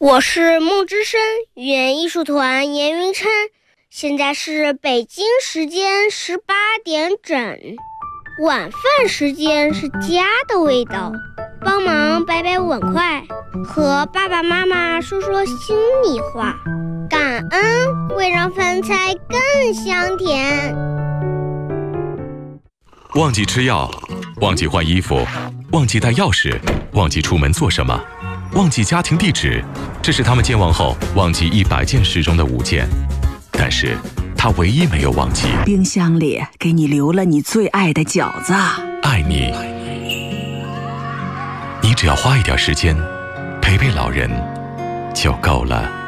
我是梦之声语言艺术团严云琛，现在是北京时间18点整，晚饭时间是家的味道，帮忙摆摆碗筷，和爸爸妈妈说说心里话，感恩会让饭菜更香甜。 忘记吃药，忘记换衣服，忘记带钥匙，忘记出门做什么，忘记家庭地址，这是他们健忘后忘记100件事中的5件，但是他唯一没有忘记， 冰箱里给你留了你最爱的饺子。 爱你，你只要花一点时间陪陪老人就够了。